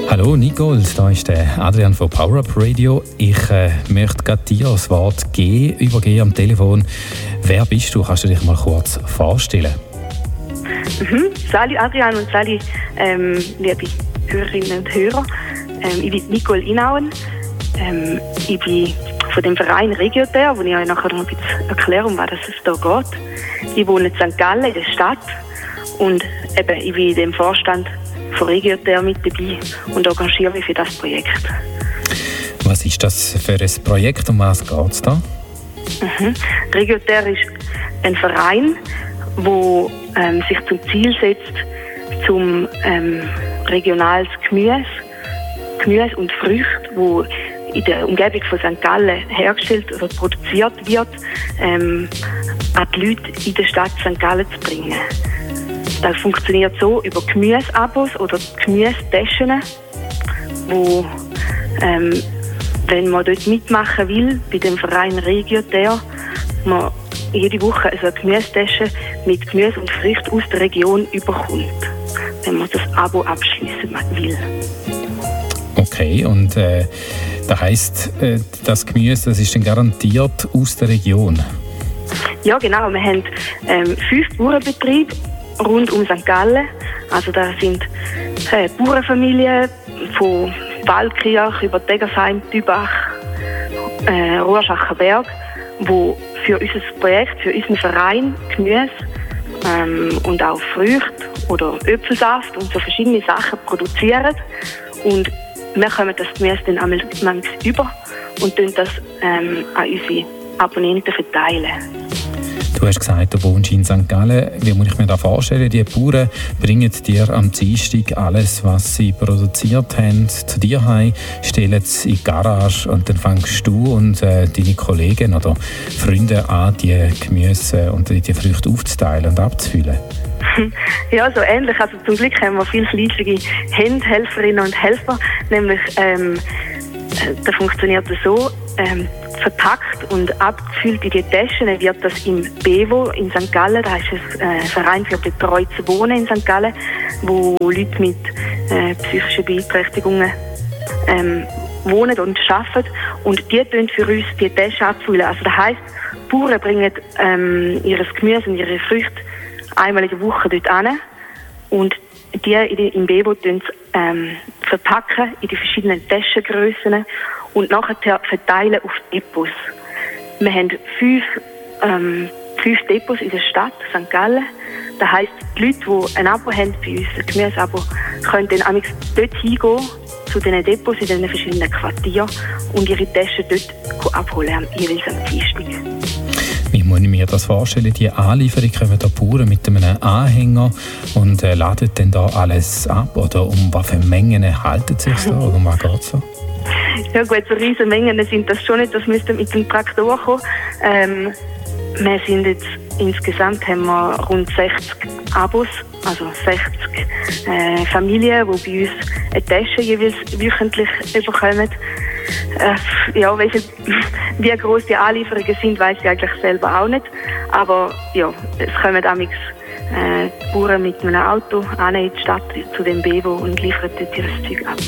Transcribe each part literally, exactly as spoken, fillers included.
Hallo Nicole, da ist der Adrian von Power Up Radio. Ich äh, möchte gerade dir das Wort geben, übergeben am Telefon. Wer bist du? Kannst du dich mal kurz vorstellen? Mhm. Salut Adrian und salut ähm, liebe Hörerinnen und Hörer. Ähm, ich bin Nicole Inauen. Ähm, ich bin von dem Verein Regioter, wo ich euch nachher noch ein bisschen erkläre, um was es da geht. Ich wohne in Sankt Gallen, in der Stadt. Und eben, ich bin in dem Vorstand von Regioter mit dabei und engagiere mich für das Projekt. Was ist das für ein Projekt? Um was geht es da? Mhm. Regioter ist ein Verein, der ähm, sich zum Ziel setzt, zum ähm, regionales Gemüse, Gemüse und Früchte, die in der Umgebung von Sankt Gallen hergestellt oder produziert wird, ähm, an die Leute in der Stadt Sankt Gallen zu bringen. Das funktioniert so über Gemüseabos oder Gemüsetaschen, wo, ähm, wenn man dort mitmachen will, bei dem Verein Regioter, man jede Woche also eine Gemüsetasche mit Gemüse und Früchten aus der Region überkommt, wenn man das Abo abschließen will. Okay, und äh, das heisst, äh, das Gemüse das ist dann garantiert aus der Region? Ja, genau. Wir haben ähm, fünf Bauernbetriebe rund um Sankt Gallen. Also da sind äh, Bauernfamilien von Waldkirch über Degersheim, Dübach, äh, Rorschachenberg, die für unser Projekt, für unseren Verein Gemüse ähm, und auch Früchte oder Äpfelsaft und so verschiedene Sachen produzieren. Und wir kommen das Gemüse dann einmal über und tun das ähm, an unsere Abonnenten verteilen. Du hast gesagt, du wohnst in Sankt Gallen. Wie muss ich mir das vorstellen? Die Bauern bringen dir am Dienstag alles, was sie produziert haben, zu dir heim, stellen es in die Garage und dann fängst du und äh, deine Kollegen oder Freunde an, die Gemüse und die Früchte aufzuteilen und abzufüllen. Ja, so ähnlich. Also zum Glück haben wir viele fleissige Hände, Helferinnen und Helfer. Nämlich, ähm, da funktioniert es so, ähm, verpackt und abgefüllt in die Taschen wird das im Bevo in Sankt Gallen, da ist ein äh, Verein für betreutes Wohnen in Sankt Gallen, wo Leute mit äh, psychischen Beeinträchtigungen ähm, wohnen und arbeiten und die tun für uns die Taschen abfüllen. Also das heisst, die Bauern bringen ähm, ihr Gemüse und ihre Früchte einmal in der Woche dort hin und die im Bevo tun ähm, verpacken in die verschiedenen Taschengrössen und nachher verteilen auf Depots. Wir haben fünf, ähm, fünf Depots in der Stadt Sankt Gallen. Das heisst, die Leute, die ein Abo haben bei uns, ein Gemüseabo, können dann amigs dort hingehen, zu diesen Depots in diesen verschiedenen Quartieren und ihre Taschen dort abholen, jeweils am Dienstag. Wie muss ich mir das vorstellen? Die Anlieferung kommen da Bauern mit einem Anhänger und äh, laden dann da alles ab? Oder um was für Mengen halten sich da? Oder um was geht es da? Ja gut, so riesige Mengen sind das schon nicht. Das müsste mit dem Traktor kommen. Ähm, wir sind jetzt, insgesamt haben wir rund sechzig Abos, also sechzig äh, Familien, die bei uns eine Tasche jeweils wöchentlich bekommen. Äh, ja, welche, wie groß die Anlieferungen sind, weiss ich eigentlich selber auch nicht. Aber ja, es kommen amigs äh, die Bauern mit einem Auto an in die Stadt zu dem Bevo und liefern dort ihr Zeug ab.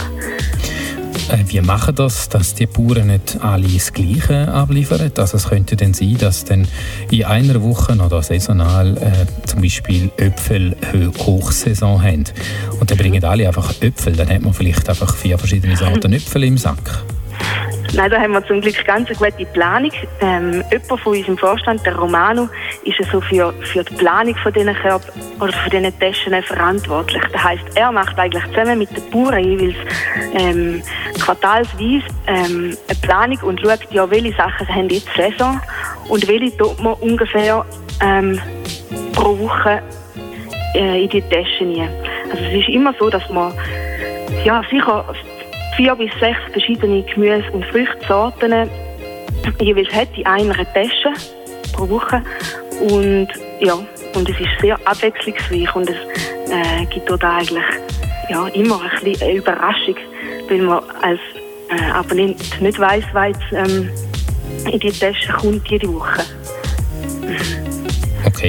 Äh, wie machen das, dass die Bauern nicht alle das Gleiche abliefern? Also es könnte dann sein, dass dann in einer Woche oder saisonal äh, zum Beispiel Äpfel Hochsaison haben. Und dann bringen alle einfach Äpfel. Dann hat man vielleicht einfach vier verschiedene Sorten Äpfel im Sack. Nein, da haben wir zum Glück ganz eine gute Planung. Ähm, jemand von unserem Vorstand, der Romano, ist so für, für die Planung von diesen Körper oder von diesen Taschen verantwortlich. Das heisst, er macht eigentlich zusammen mit den Bauern jeweils ähm, quartalsweise ähm, eine Planung und schaut, ja, welche Sachen haben jetzt Saison und welche tut man ungefähr ähm, pro Woche äh, in die Taschen rein. Also es ist immer so, dass man ja sicher vier bis sechs verschiedene Gemüse- und Früchtsorten jeweils hat in einer Tasche pro Woche. Und ja, und es ist sehr abwechslungsreich und es äh, gibt dort eigentlich ja, immer ein bisschen eine Überraschung, weil man als äh, Abonnent nicht weiss, was ähm, in die Tasche kommt jede Woche. Okay,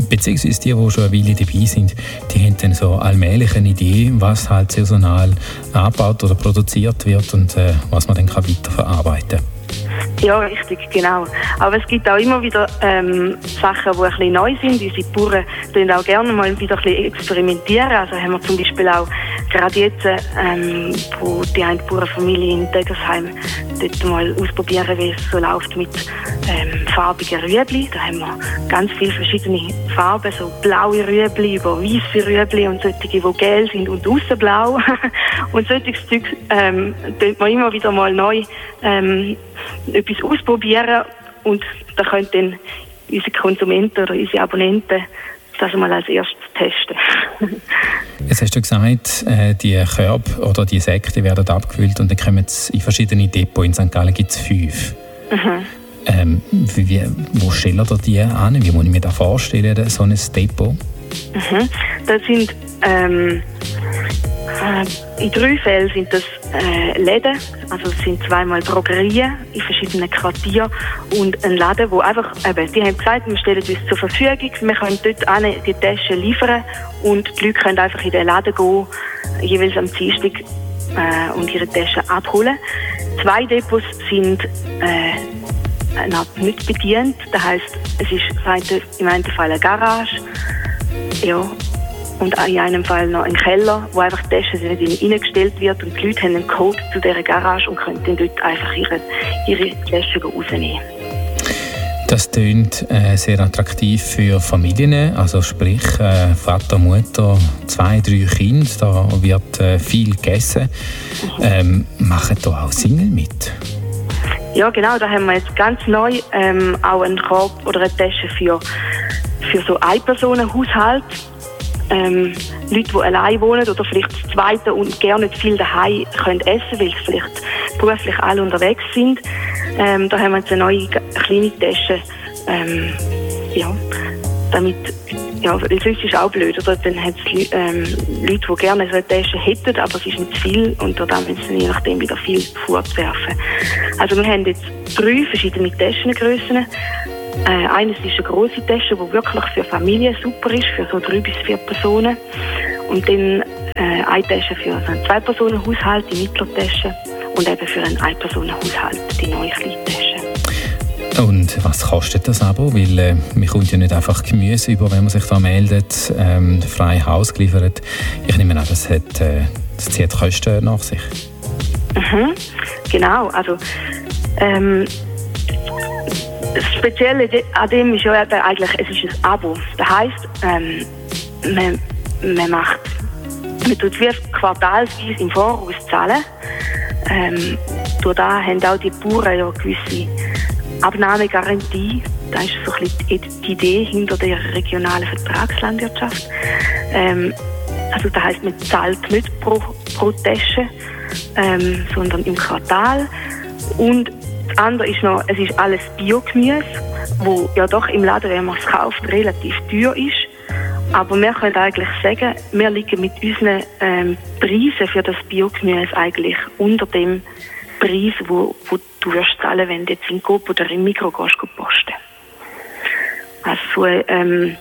Beziehungsweise die, die schon eine Weile dabei sind, die haben dann so allmählich eine Idee, was halt saisonal angebaut oder produziert wird und äh, was man dann kann weiterverarbeiten kann. Ja, richtig, genau. Aber es gibt auch immer wieder ähm, Sachen, die ein bisschen neu sind. Unsere Bauern tun auch gerne mal wieder ein bisschen experimentieren. Also haben wir zum Beispiel auch gerade jetzt, ähm, wo die eine Bauernfamilie in Degersheim dort mal ausprobieren, wie es so läuft mit ähm, farbigen Rüebli. Da haben wir ganz viele verschiedene Farben, so blaue Rüebli über weiße Rüebli und solche, die gelb sind und aussen blau. Und solches Zeug ähm, tut man immer wieder mal neu ähm, etwas ausprobieren und da können dann unsere Konsumenten oder unsere Abonnenten das mal als erstes testen. Jetzt hast du gesagt, die Körbe oder die Säcke werden abgefüllt und dann kommen sie in verschiedene Depots. In Sankt Gallen gibt es fünf. Mhm. Ähm, wie, wie, wo stellen ihr die an? Wie muss ich mir das vorstellen, so ein Depot? Mhm. Das sind ähm, in drei Fällen sind das äh, Läden, also es sind zweimal Drogerien in verschiedenen Quartieren und ein Laden, wo einfach, eben, die haben gesagt, wir stellen uns zur Verfügung, wir können dort alle die Taschen liefern und die Leute können einfach in den Laden gehen, jeweils am Dienstag äh, und ihre Taschen abholen. Zwei Depots sind äh, nicht bedient, das heisst, es ist im einen Fall eine Garage, ja, und in einem Fall noch ein Keller, wo einfach die Taschen nicht reingestellt wird und die Leute haben einen Code zu dieser Garage und können dann dort einfach ihre, ihre Taschen rausnehmen. Das klingt äh, sehr attraktiv für Familien, also sprich äh, Vater, Mutter, zwei, drei Kinder, da wird äh, viel gegessen. Mhm. Ähm, machen da auch Single mit? Ja, genau, da haben wir jetzt ganz neu ähm, auch einen Korb oder eine Tasche für, für so Ein-Personen-Haushalt. Ähm, Leute, die allein wohnen oder vielleicht das Zweite und gerne nicht viel daheim können essen, weil sie vielleicht beruflich alle unterwegs sind. Ähm, da haben wir jetzt eine neue kleine Tasche. Ähm, ja, damit, ja, weil sonst ist es auch blöd, oder? Dann hat es ähm, Leute, die gerne so eine Tasche hätten, aber es ist nicht viel und da müssen sie je nachdem wieder viel fortwerfen. Also wir haben jetzt drei verschiedene Taschengrössen. Äh, eines ist eine grosse Tasche, die wirklich für Familien super ist, für so drei bis vier Personen. Und dann äh, eine Tasche für so einen Zwei-Personen-Haushalt, die Mitteltasche. Und eben für einen Ein-Personen-Haushalt, die neue kleine Tasche. Und was kostet das Abo? Weil äh, man kommt ja nicht einfach Gemüse über, wenn man sich da meldet, ähm, frei Haus geliefert. Ich nehme an, das, hat, äh, das zieht Kosten nach sich. Mhm, genau, also ähm, das Spezielle an dem ist ja eigentlich, es ist ein Abo. Das heisst, ähm, man, man macht, man tut wie quartalsweise im Voraus zahlen. Ähm, durch da haben auch die Bauern ja gewisse Abnahmegarantie. Das ist so ein bisschen die Idee hinter der regionalen Vertragslandwirtschaft. Ähm, also das heisst, man zahlt nicht pro, pro Tasche, ähm, sondern im Quartal. Und das andere ist noch, es ist alles Biogemüse, wo ja doch im Laden, wenn man es kauft, relativ teuer ist. Aber wir können eigentlich sagen, wir liegen mit unseren ähm, Preisen für das Biogemüse eigentlich unter dem Preis, wo, wo du wirst zahlen, wenn du jetzt in Coop oder im Mikro gehst, posten. Also, ähm,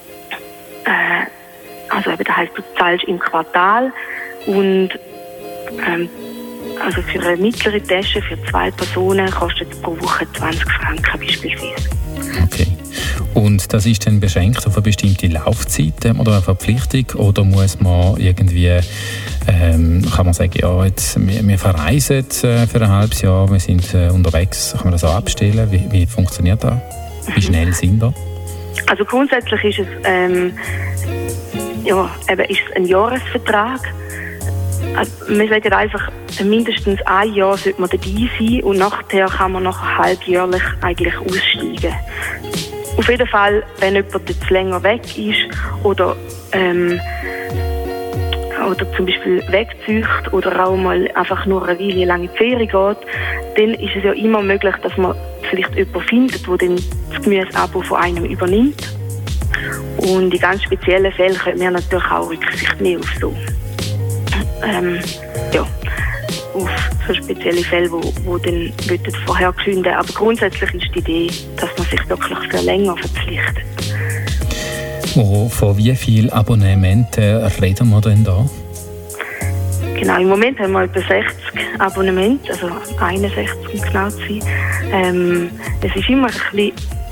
äh, also eben, das heisst, du zahlst im Quartal und ähm, also für eine mittlere Tasche für zwei Personen kostet es pro Woche zwanzig Franken beispielsweise. Okay. Und das ist dann beschränkt auf eine bestimmte Laufzeit oder eine Verpflichtung? Oder muss man irgendwie, ähm, kann man sagen, ja, jetzt, wir, wir verreisen äh, für ein halbes Jahr, wir sind äh, unterwegs, kann man das auch abstellen? Wie, wie funktioniert das? Wie schnell sind wir? Also grundsätzlich ist es, ähm, ja, eben ist es ein Jahresvertrag. Also wir sagen einfach, mindestens ein Jahr sollte man dabei sein und nachher kann man nachher halbjährlich eigentlich aussteigen. Auf jeden Fall, wenn jemand jetzt länger weg ist oder, ähm, oder zum Beispiel wegzieht oder auch mal einfach nur eine Weile lang in die Ferien geht, dann ist es ja immer möglich, dass man vielleicht jemanden findet, der dann das Gemüseabo von einem übernimmt. Und in ganz speziellen Fällen können wir natürlich auch Rücksicht nehmen auf so. Ähm, ja, auf so spezielle Fälle, wo, wo dann vorher künden. Aber grundsätzlich ist die Idee, dass man sich wirklich für länger verpflichtet. Wo, von wie vielen Abonnementen reden wir denn da? Genau, im Moment haben wir etwa sechzig Abonnemente, also einundsechzig um genau zu sein. Ähm, es ist immer ein bisschen,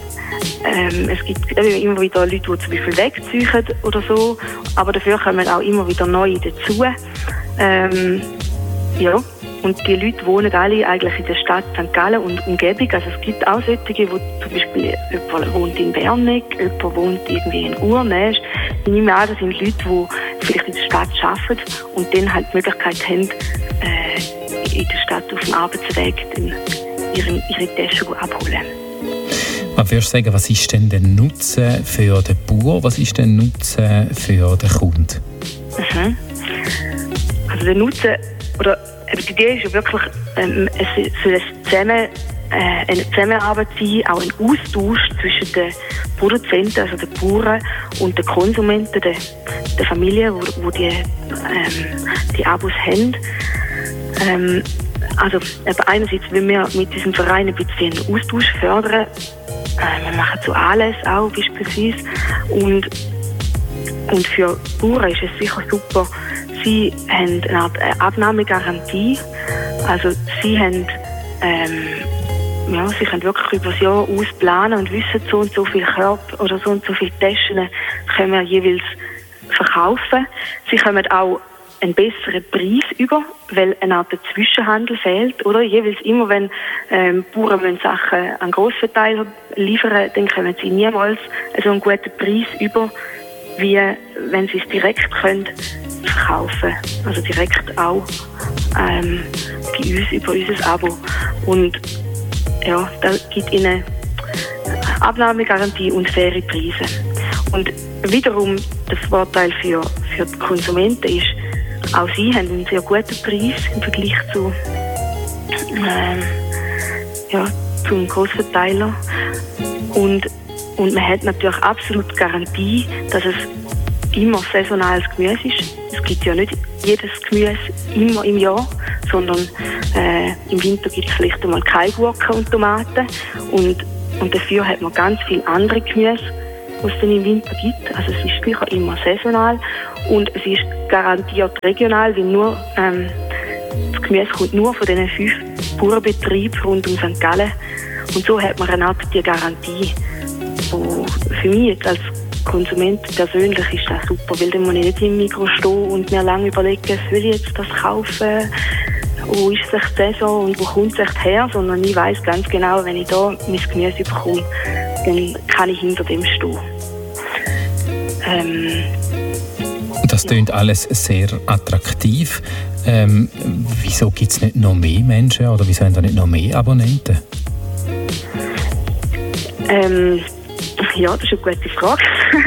ähm, es gibt immer wieder Leute, die zum Beispiel wegziehen oder so, aber dafür kommen auch immer wieder neue dazu. Ähm, ja, und die Leute wohnen alle eigentlich in der Stadt Sankt Gallen und Umgebung. Also es gibt auch solche, die zum Beispiel jemand wohnt in Berneck, jemand wohnt irgendwie in Urnäsch. Ich nehme an, das sind Leute, die vielleicht in der Stadt arbeiten und dann halt die Möglichkeit haben, äh, in der Stadt auf dem Arbeitsweg ihre, ihre Tasche abholen. Was würdest du sagen, was ist denn der Nutzen für den Bauer, was ist der Nutzen für den Kunden? Mhm. Also der Nutzen, oder die Idee ist ja wirklich, ähm, es soll zusammen, äh, eine Zusammenarbeit sein, auch ein Austausch zwischen den Produzenten, also den Bauern und den Konsumenten, der, der Familie, wo, wo die, ähm, die Abos haben. Ähm, also einerseits wollen wir mit diesem Verein ein bisschen einen Austausch fördern. Äh, wir machen so alles auch beispielsweise. Und, und für Bauern ist es sicher super. Sie haben eine Art Abnahmegarantie. Also sie haben, ähm, ja, sie können wirklich über das Jahr ausplanen und wissen, so und so viele Körper oder so und so viele Taschen können wir jeweils verkaufen. Sie kommen auch einen besseren Preis über, weil eine Art Zwischenhandel fehlt. Oder? Jeweils immer, wenn ähm, Bauern müssen Sachen an Grossverteiler liefern, dann kommen sie niemals so einen guten Preis über, wie wenn sie es direkt können verkaufen. Also direkt auch ähm, bei uns über unser Abo. Und ja, das gibt ihnen Abnahmegarantie und faire Preise. Und wiederum der Vorteil für, für die Konsumenten ist, auch sie haben einen sehr guten Preis im Vergleich zu, ähm, ja, zum Grossverteiler. Und, und man hat natürlich absolut Garantie, dass es immer saisonales Gemüse ist. Es gibt ja nicht jedes Gemüse immer im Jahr, sondern äh, im Winter gibt es vielleicht einmal keine Gurken und Tomaten. Und, und dafür hat man ganz viele andere Gemüse, die es dann im Winter gibt. Also es ist sicher immer saisonal und es ist garantiert regional, weil nur, ähm, das Gemüse kommt nur von diesen fünf Bauernbetrieben rund um Sankt Gallen. Und so hat man eine Art die Garantie. Und für mich jetzt als Konsument persönlich ist das super, weil dann muss ich nicht im Mikro stehen und mir lange überlegen, will ich jetzt das kaufen, wo ist es echt Saison und wo kommt es echt her, sondern ich weiss ganz genau, wenn ich da mein Gemüse bekomme, dann kann ich hinter dem stehen. Ähm, das klingt ja alles sehr attraktiv. Ähm, wieso gibt es nicht noch mehr Menschen oder wieso haben da nicht noch mehr Abonnenten? Ähm, ja, das ist eine gute Frage.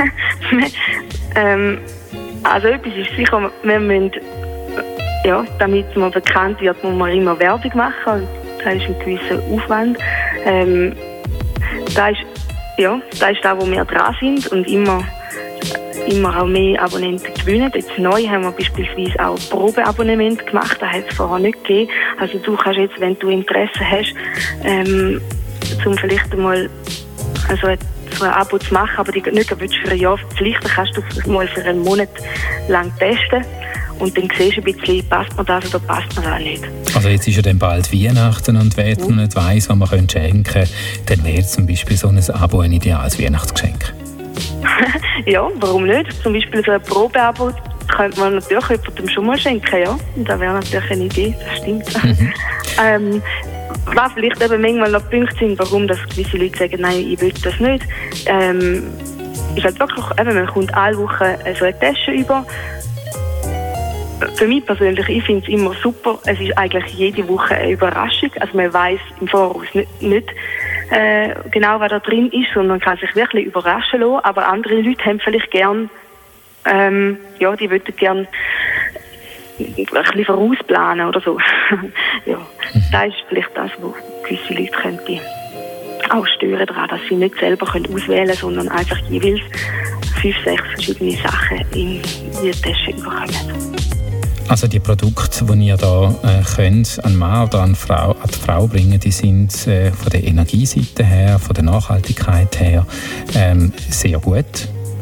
ähm, also etwas ist sicher, wir müssen, ja, damit man bekannt wird, muss man immer Werbung machen. Das ist ein gewisser Aufwand. Ähm, das ist, ja, das ist das, wo wir dran sind und immer, immer auch mehr Abonnenten gewinnen. Jetzt neu haben wir beispielsweise auch Probeabonnement gemacht, das hat es vorher nicht gegeben. Also du kannst jetzt, wenn du Interesse hast, ähm, zum vielleicht einmal also so ein Abo zu machen, aber die nicht für ein Jahr verpflichten, kannst du es mal für einen Monat lang testen und dann siehst du ein bisschen, passt mir das oder passt mir das nicht. Also jetzt ist ja dann bald Weihnachten und wer mhm. nicht weiss, was man schenken könnte, dann wäre zum Beispiel so ein Abo ein ideales Weihnachtsgeschenk. Ja, warum nicht? Zum Beispiel so ein Probeabo könnte man natürlich jemandem schon mal schenken, ja. Das wäre natürlich eine Idee, das stimmt. Mhm. ähm, was vielleicht eben manchmal noch Punkte sind, warum das gewisse Leute sagen, nein, ich will das nicht, ähm, ist halt wirklich, eben, man kommt alle Wochen so eine Tasche über. Für mich persönlich, ich finde es immer super, es ist eigentlich jede Woche eine Überraschung, also man weiss im Voraus nicht, nicht äh, genau, was da drin ist, sondern kann sich wirklich überraschen lassen, aber andere Leute haben vielleicht gern, ähm, ja, die würden gern ein bisschen vorausplanen oder so. Ja, das ist vielleicht das, wo gewisse Leute könnte auch stören daran, dass sie nicht selber können auswählen können, sondern einfach jeweils fünf, sechs verschiedene Sachen in die Tasche bekommen. Also die Produkte, die ihr da äh, könnt, an Mann oder an, Frau, an die Frau bringen, die sind äh, von der Energieseite her, von der Nachhaltigkeit her ähm, sehr gut.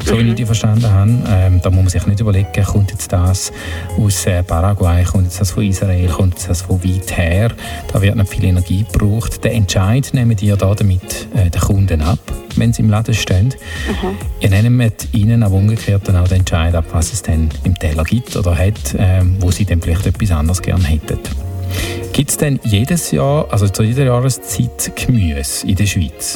so wie ich die verstanden habe. Ähm, da muss man sich nicht überlegen, kommt jetzt das aus äh, Paraguay, kommt jetzt das von Israel, kommt jetzt das von weit her. Da wird nicht viel Energie gebraucht. Den Entscheid nehmen ihr da damit äh, den Kunden ab, wenn sie im Laden stehen. Mhm. Ihr nehmt ihnen aber umgekehrt dann auch den Entscheid ab, was es denn im Teller gibt oder hat, äh, wo sie dann vielleicht etwas anderes gerne hätten. Gibt es denn jedes Jahr, also zu jeder Jahreszeit, Gemüse in der Schweiz?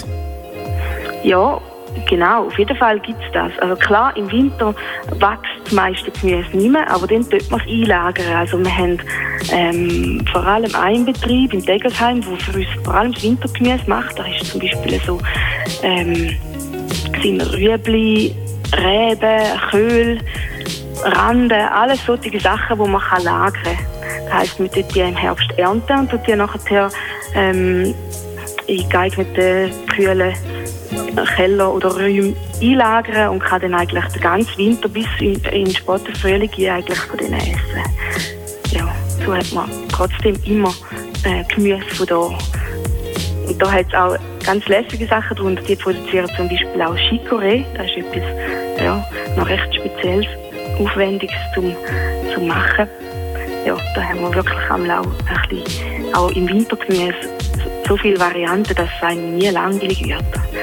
Ja, genau, auf jeden Fall gibt es das. Also klar, im Winter wächst das meiste Gemüse nicht mehr, aber dann tut man es einlagern. Also wir haben ähm, vor allem einen Betrieb in Degelsheim, der für uns vor allem das Wintergemüse macht. Da ist zum Beispiel so ähm, sind Rüebli, Reben, Köhl, Randen, alles solche Sachen, die man kann lagern kann. Das heisst, wir tun die im Herbst ernten und tun die nachher ähm, in geeigneten, kühlen Keller oder Räume einlagern und kann dann eigentlich den ganzen Winter bis in, in den späten Frühling eigentlich von denen essen. Ja, so hat man trotzdem immer äh, Gemüse von da. Und da hat es auch ganz lässige Sachen drunter. Die produzieren zum Beispiel auch Chicorée. Das ist etwas ja, noch recht Spezielles, Aufwendiges zum, zum Machen. Ja, da haben wir wirklich auch, ein bisschen, auch im Wintergemüse so viele Varianten, dass es einem nie langweilig wird.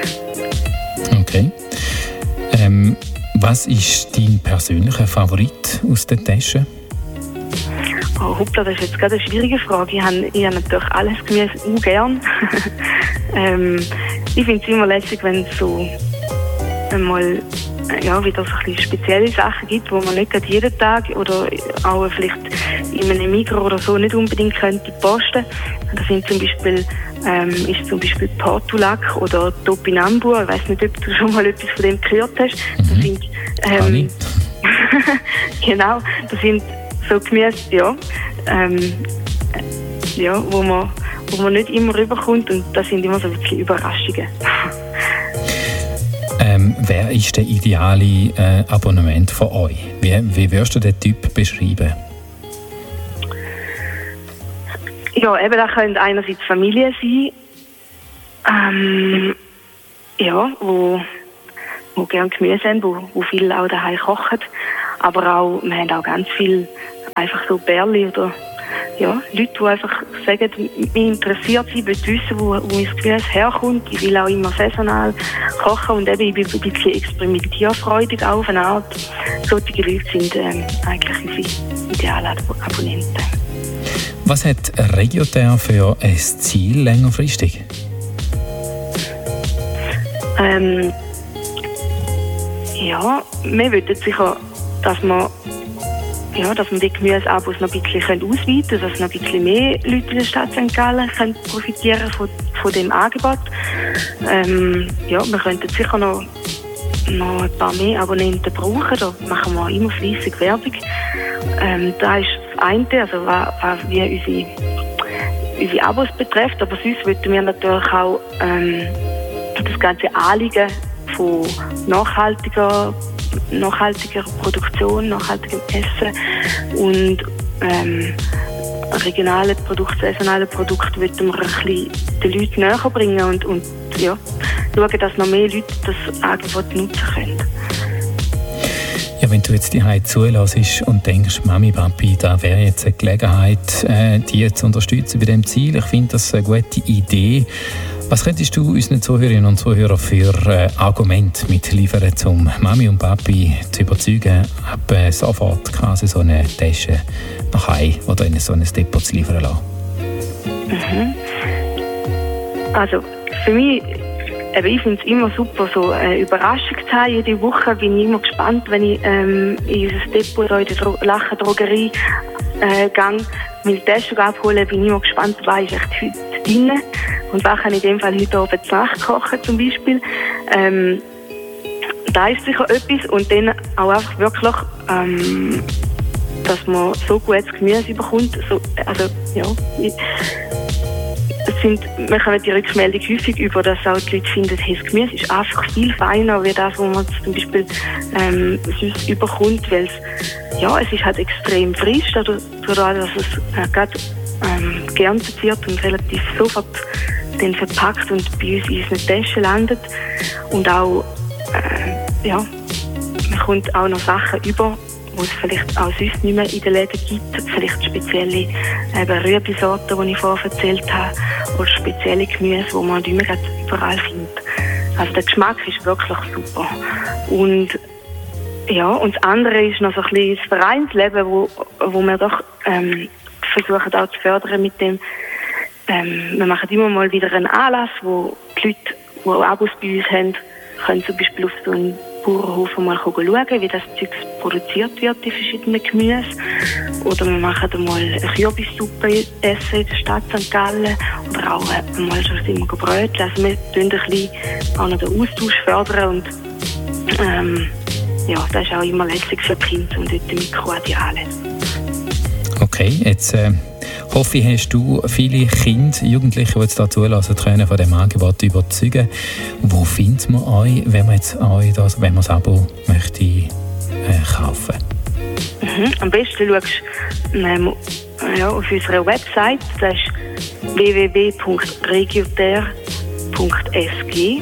Okay. Ähm, was ist dein persönlicher Favorit aus der Tasche? Oh, hoppla, das ist jetzt gerade eine schwierige Frage. Ich habe, ich habe natürlich alles Gemüse auch gern. ähm, ich finde es immer lässig, wenn es so einmal ja, wieder so ein bisschen spezielle Sachen gibt, die man nicht jeden Tag oder auch vielleicht in einem Migros oder so nicht unbedingt könnte posten. Das sind zum Beispiel ähm, ist zum Beispiel Portulac oder Topinambur. Ich weiß nicht, ob du schon mal etwas von dem gehört hast. Mhm. Das sind ähm, genau, das sind so Gemüse, ja, ähm, ja, wo man wo man nicht immer rüberkommt und das sind immer so ein bisschen Überraschungen. Ähm, wer ist der ideale äh, Abonnement von euch? Wie, wie würdest du den Typ beschreiben? Ja, eben, da können einerseits Familien sein, ähm, ja, wo, wo gerne Gemüse haben, wo, wo viele auch daheim kochen. Aber auch, wir haben auch ganz viele einfach so Bärli oder ja, Leute, die einfach sagen, mich interessiert sind, wollen wissen, wo, wo mein Gemüse herkommt. Ich will auch immer saisonal kochen und eben, ich bin ein bisschen experimentierfreudig auch auf eine Art. Solche Leute sind ähm, eigentlich unsere idealen Abonnenten. Was hat Regioter für ein Ziel längerfristig? Ähm, ja, wir wollen sicher, dass wir Ja, dass wir die Gemüseabos noch ein bisschen ausweiten können, dass noch ein bisschen mehr Leute in der Stadt Sankt Gallen können profitieren von, von dem Angebot. Ähm, ja, wir könnten sicher noch, noch ein paar mehr Abonnenten brauchen, da machen wir immer fleissig Werbung. Ähm, da ist das eine, also was, was wie unsere, unsere Abos betrifft, aber sonst wollten wir natürlich auch ähm, das ganze Anliegen von nachhaltiger nachhaltiger Produktion, nachhaltigem Essen und ähm, regionale Produkte, saisonale Produkte wollten wir ein bisschen den Leuten näher bringen und, und ja, schauen, dass noch mehr Leute das Angebot nutzen können. Ja, wenn du jetzt die Zeit zulässt und denkst, Mami, Papi, da wäre jetzt eine Gelegenheit, äh, die zu unterstützen bei diesem Ziel. Ich finde das eine gute Idee. Was könntest du unseren Zuhörerinnen und Zuhörern für äh, Argumente mitliefern, um Mami und Papi zu überzeugen, ab äh, sofort quasi so eine Tasche nach Hause oder in so ein Depot zu liefern lassen? Mhm. Also für mich, eben, ich finde es immer super, so eine Überraschung zu haben. Jede Woche bin ich immer gespannt, wenn ich ähm, in unser Depot oder in die Dro- Lachen Drogerie äh, gehe, meine Tasche abholen, bin ich immer gespannt, was ist echt heute drin. Und was kann ich in dem Fall heute Abend zu Nacht kochen zum Beispiel. Ähm, da ist sicher etwas. Und dann auch einfach wirklich, ähm, dass man so gutes Gemüse bekommt. So, also, ja, es sind, wir kommen die Rückmeldung häufig über, dass auch die Leute finden, hey, das Gemüse ist einfach viel feiner als das, was man zum Beispiel ähm, sonst überkommt. Weil es, ja, es ist halt extrem frisch, dadurch, dass es äh, gerade ähm, geerntet wird und relativ sofort dann verpackt und bei uns in unseren Taschen landet. Und auch, äh, ja, man kommt auch noch Sachen über, die es vielleicht auch sonst nicht mehr in den Läden gibt. Vielleicht spezielle eben Rüebli-Sorten, die ich vorher erzählt habe, oder spezielle Gemüse, die man nicht mehr überall findet. Also der Geschmack ist wirklich super. Und ja, und das andere ist noch so ein bisschen das Vereinsleben, wo, wo wir doch ähm, versuchen auch zu fördern mit dem. Ähm, wir machen immer mal wieder einen Anlass, wo die Leute, die Abos bei uns haben, können zum Beispiel auf so einen Bauernhof mal schauen, wie das Zeug produziert wird, die verschiedenen Gemüse. Oder wir machen mal eine Kürbissuppe essen in der Stadt Sankt Gallen. Oder auch mal schon immer Brötchen. Also wir tun ein bisschen auch noch den Austausch fördern. Und ähm, ja, das ist auch immer lässig für die Kinder und dort Mikro an die Anlässe. Okay, jetzt äh, hoffe ich, hast du viele Kinder, Jugendliche, die jetzt da zulassen können, von diesem Angebot überzeugen. Wo findet man euch, wenn man jetzt euch das, wenn man das Abo möchte äh, kaufen? Mhm. Am besten schaust du ähm, ja, auf unserer Website, das ist w w w punkt regioter punkt s g.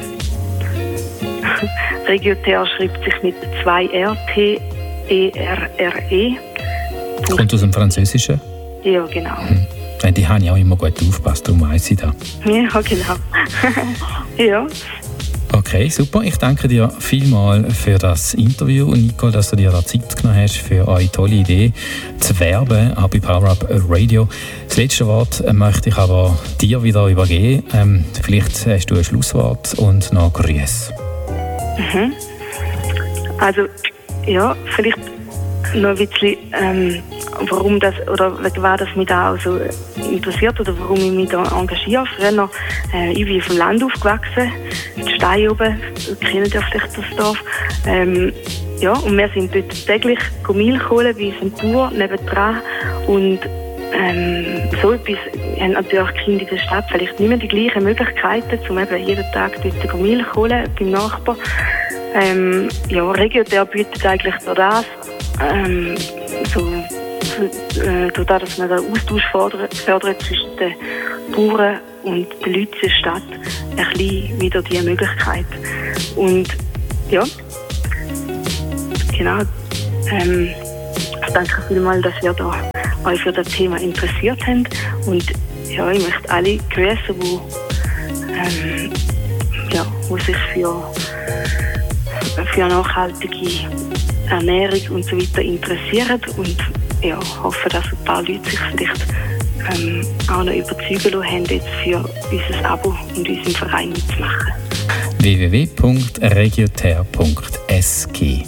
Regioter schreibt sich mit zwei R T E R R E. Kommt aus dem Französischen? Ja, genau. Mhm. Die habe ich auch immer gut aufgepasst, darum weiss ich das. Ja, genau. Ja. Okay, super. Ich danke dir vielmals für das Interview, Nicole, dass du dir da Zeit genommen hast für eure tolle Idee zu werben, auch bei Power Up Radio. Das letzte Wort möchte ich aber dir wieder übergeben. Ähm, vielleicht hast du ein Schlusswort und noch Grüße. Mhm. Also, ja, vielleicht noch ein bisschen, ähm, warum das, oder war das mich da auch so interessiert oder warum ich mich da engagiere. Früher, äh, ich bin auf dem Land aufgewachsen, in Stein oben, kennt ihr vielleicht das Dorf. Ähm, ja, und wir sind dort täglich Milch holen bei unserem Bauer nebendran. Und ähm, so etwas haben natürlich die Kinder in der Stadt vielleicht nicht mehr die gleichen Möglichkeiten, um eben jeden Tag dort Milch holen beim Nachbarn. Ähm, ja, Regioter bietet eigentlich durch das, ähm, so, äh, durch das, dass man den Austausch fördert, fördert zwischen den Bauern und den Leuten in der Stadt, ein bisschen wieder diese Möglichkeit. Und ja, genau, ähm, ich danke vielmals, dass ihr da euch für das Thema interessiert habt. Und ja, ich möchte alle grüßen, die, ähm, ja, die sich für für nachhaltige Ernährung und so weiter interessieren und ja, hoffe, dass ein paar Leute sich vielleicht ähm, auch noch überzeugen lassen haben, jetzt für unser Abo und unseren Verein mitzumachen. w w w punkt regioter punkt s g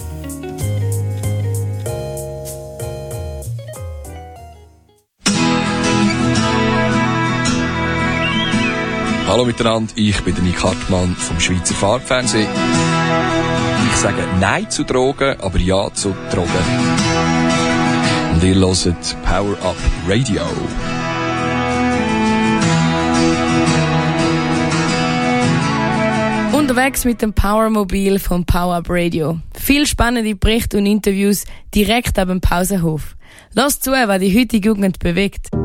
Hallo miteinander, ich bin der Nick Hartmann vom Schweizer Farbfernsehen. Ich sage Nein zu Drogen, aber Ja zu Drogen. Und ihr hört Power Up Radio. Unterwegs mit dem Powermobil vom Power Up Radio. Viel spannende Berichte und Interviews direkt ab dem Pausenhof. Lasst zu, was die heutige Jugend bewegt.